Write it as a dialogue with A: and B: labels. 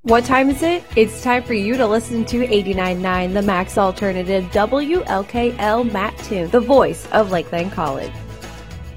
A: What time is it? It's time for you to listen to 89.9, the Max Alternative, WLKL Mattoon, the voice of Lakeland College.